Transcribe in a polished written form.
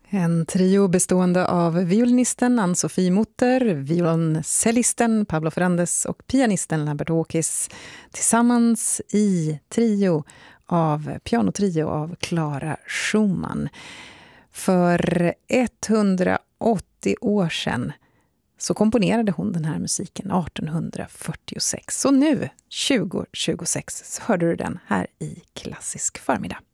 En trio bestående av violinisten Ann-Sofie Mutter, violoncellisten Pablo Ferrandes och pianisten Lambert Hawkes tillsammans i pianotrio av Clara Schumann. För 180 år sedan så komponerade hon den här musiken 1846. Så nu, 2026, så hörde du den här i Klassisk förmiddag.